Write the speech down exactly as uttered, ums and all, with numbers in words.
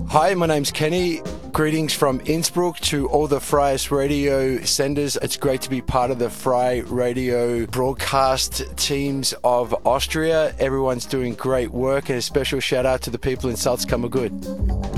Hi, my name's Kenny. Greetings from Innsbruck to all the Freies Radio senders. It's great to be part of the Frei Radio broadcast teams of Austria. Everyone's doing great work, and a special shout out to the people in Salzkammergut.